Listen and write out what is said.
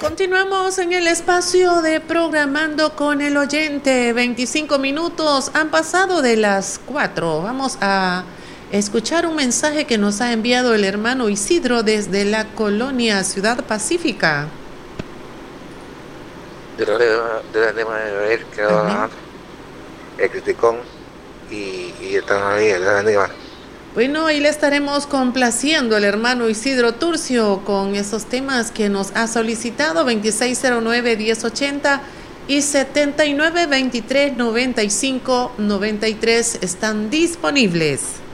Continuamos en el espacio de Programando con el Oyente. 25 minutos han pasado de las 4. Vamos a escuchar un mensaje que nos ha enviado el hermano Isidro desde la colonia Ciudad Pacífica. El criticón y están ahí, Bueno, ahí le estaremos complaciendo al hermano Isidro Turcio con esos temas que nos ha solicitado. 2609-1080 y 7923-9593 están disponibles.